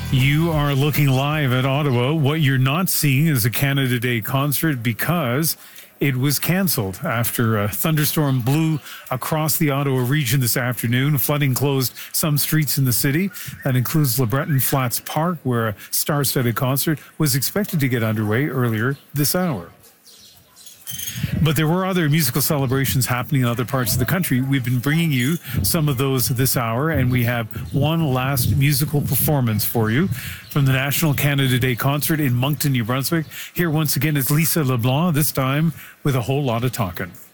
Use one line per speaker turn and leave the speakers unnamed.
You are looking live at Ottawa. What you're not seeing is a Canada Day concert because it was canceled after a thunderstorm blew across the Ottawa region this afternoon. Flooding closed some streets in the city. That includes LeBreton Flats Park, where a star-studded concert was expected to get underway earlier this hour. But there were other musical celebrations happening in other parts of the country. We've been bringing you some of those this hour, and we have one last musical performance for you from the National Canada Day concert in Moncton, New Brunswick. Here once again is Lisa LeBlanc, this time with A Whole Lot of Talkin'.